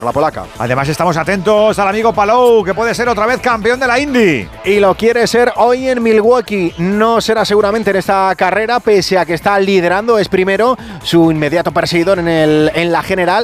la polaca. Además estamos atentos al amigo Palou, que puede ser otra vez campeón de la Indy. Y lo quiere ser hoy en Milwaukee. No será seguramente en esta carrera, pese a que está liderando, es primero, su inmediato perseguidor en la general.